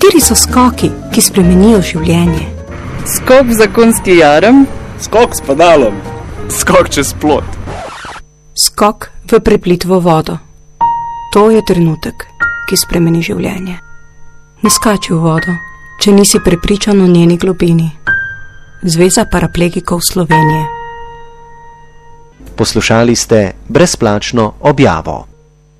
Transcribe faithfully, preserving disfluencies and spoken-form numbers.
Kateri so skoki, ki spremenijo življenje? Skok v zakonski jarem. Skok s pedalom. Skok čez plot. Skok v preplitvo vodo. To je trenutek, ki spremeni življenje. Ne skači v vodo, če nisi prepričan o njeni globini. Zveza paraplegikov Slovenije. Poslušali ste brezplačno objavo.